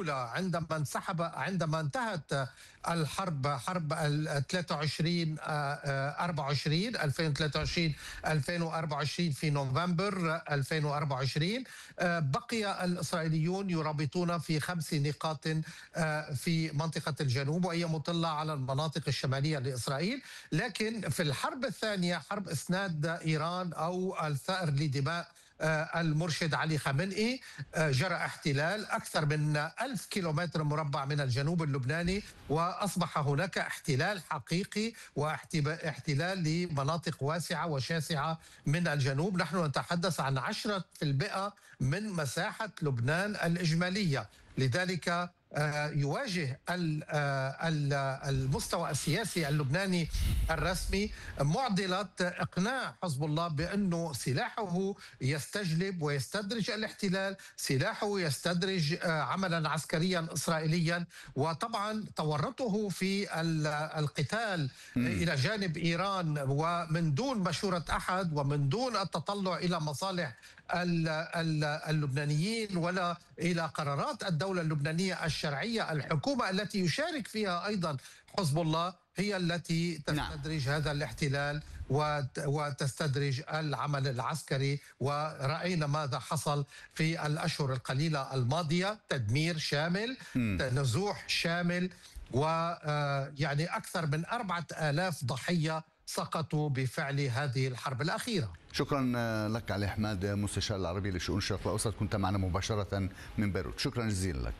الأولى عندما انتهت الحرب، حرب ال 23 24 2023 2024 في نوفمبر 2024، بقي الإسرائيليون يرابطون في 5 نقاط في منطقة الجنوب، وهي مطلة على المناطق الشمالية لإسرائيل. لكن في الحرب الثانية، حرب إسناد إيران أو الثأر لدماء المرشد علي خامنئي، جرى احتلال أكثر من 1000 كيلومتر مربع من الجنوب اللبناني، وأصبح هناك احتلال حقيقي واحتلال لمناطق واسعة وشاسعة من الجنوب. نحن نتحدث عن 10% من مساحة لبنان الإجمالية. لذلك يواجه المستوى السياسي اللبناني الرسمي معضلة إقناع حزب الله بأنه سلاحه يستجلب ويستدرج الاحتلال، سلاحه يستدرج عملا عسكريا إسرائيليا، وطبعا تورطه في القتال إلى جانب إيران ومن دون مشورة أحد ومن دون التطلع إلى مصالح اللبنانيين ولا إلى قرارات الدولة اللبنانية الشرعية. الحكومة التي يشارك فيها أيضا حزب الله هي التي تستدرج هذا الاحتلال وتستدرج العمل العسكري، ورأينا ماذا حصل في الأشهر القليلة الماضية: تدمير شامل، نزوح شامل، ويعني أكثر من 4000 ضحية سقطوا بفعل هذه الحرب الأخيرة. شكرا لك علي حماد، مستشار العربي لشؤون الشرق الأوسط، كنت معنا مباشرة من بيروت. شكرا جزيلا لك.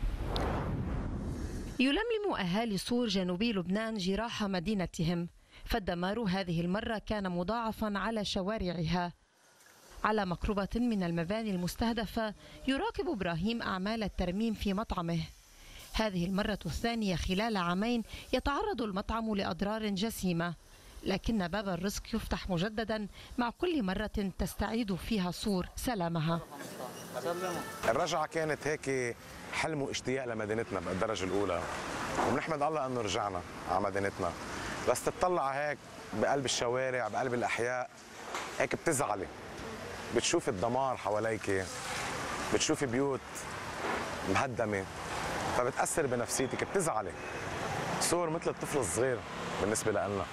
يلملم أهالي صور جنوبي لبنان جراح مدينتهم، فالدمار هذه المرة كان مضاعفا على شوارعها. على مقربة من المباني المستهدفة يراقب إبراهيم أعمال الترميم في مطعمه. هذه المرة الثانية خلال عامين يتعرض المطعم لأضرار جسيمة، لكن باب الرزق يفتح مجددا مع كل مرة تستعيد فيها صور سلامها. الرجعة كانت هيك حلم واشتياق لمدينتنا بالدرجة الأولى، وبنحمد الله أنه رجعنا على مدينتنا. بس تطلع هيك بقلب الشوارع بقلب الأحياء هيك بتزعلي، بتشوفي الدمار حواليك، بتشوفي بيوت مهدمة، فبتأثر بنفسيتك، بتزعلي. صور مثل الطفل الصغير بالنسبة لنا.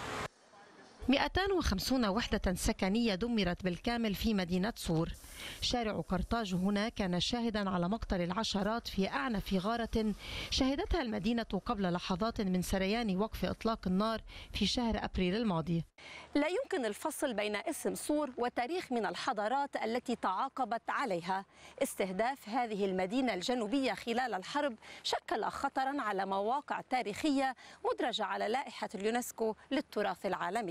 250 وحدة سكنية دمرت بالكامل في مدينة صور. شارع قرطاج هنا كان شاهدا على مقتل العشرات في أعنف غارة شهدتها المدينة قبل لحظات من سريان وقف إطلاق النار في شهر أبريل الماضي. لا يمكن الفصل بين اسم صور وتاريخ من الحضارات التي تعاقبت عليها. استهداف هذه المدينة الجنوبية خلال الحرب شكل خطرا على مواقع تاريخية مدرجة على لائحة اليونسكو للتراث العالمي.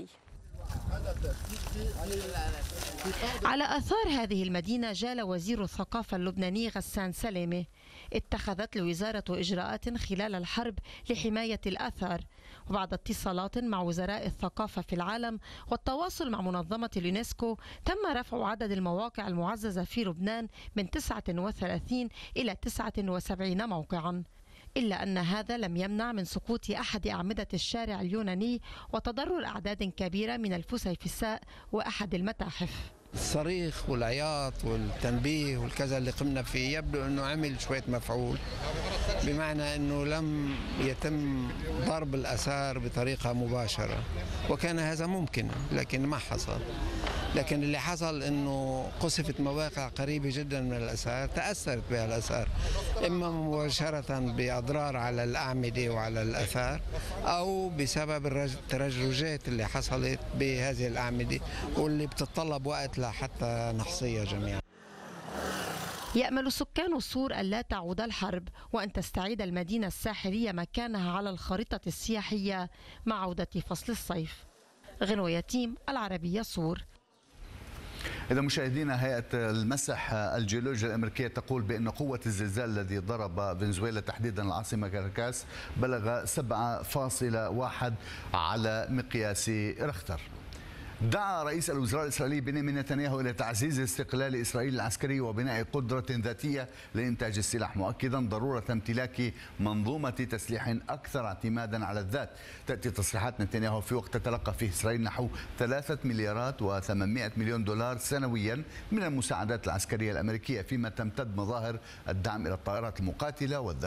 على آثار هذه المدينة جال وزير الثقافة اللبناني غسان سلامة. اتخذت الوزارة إجراءات خلال الحرب لحماية الآثار، وبعد اتصالات مع وزراء الثقافة في العالم والتواصل مع منظمة اليونسكو تم رفع عدد المواقع المعززة في لبنان من 39 إلى 79 موقعا. إلا أن هذا لم يمنع من سقوط أحد أعمدة الشارع اليوناني وتضرر أعداد كبيرة من الفسيفساء وأحد المتاحف. الصريخ والعياط والتنبيه والكذا اللي قمنا فيه يبدو أنه عمل شوية مفعول، بمعنى أنه لم يتم ضرب الآثار بطريقة مباشرة، وكان هذا ممكن لكن ما حصل. لكن اللي حصل أنه قصفت مواقع قريبة جدا من الآثار، تأثرت بها الآثار إما مباشرة بأضرار على الأعمدة وعلى الآثار، أو بسبب الترجرجات اللي حصلت بهذه الأعمدة واللي بتتطلب وقت لحتى نحصيها جميعا. يأمل سكان صور أن لا تعود الحرب وأن تستعيد المدينة الساحلية مكانها على الخريطة السياحية مع عودة فصل الصيف. غنوة يتيم، العربية، صور. إذا مشاهدينا، هيئة المسح الجيولوجيا الأمريكية تقول بأن قوة الزلزال الذي ضرب فنزويلا تحديدا العاصمة كاراكاس بلغ 7.1 على مقياس ريختر. دعا رئيس الوزراء الإسرائيلي بنيامين نتنياهو إلى تعزيز استقلال إسرائيل العسكري وبناء قدرة ذاتية لإنتاج السلاح، مؤكدا ضرورة امتلاك منظومة تسليح أكثر اعتمادا على الذات. تأتي تصريحات نتنياهو في وقت تتلقى فيه إسرائيل نحو 3 مليارات و800 مليون دولار سنويا من المساعدات العسكرية الأمريكية، فيما تمتد مظاهر الدعم إلى الطائرات المقاتلة